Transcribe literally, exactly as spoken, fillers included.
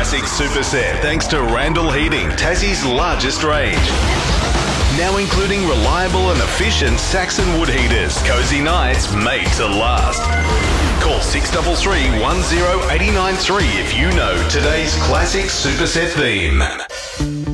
classic superset thanks to Randall Heating, Tassie's largest range. Now including reliable and efficient Saxon wood heaters. Cozy nights made to last. Call six three three, one zero eight nine three if you know today's classic superset theme.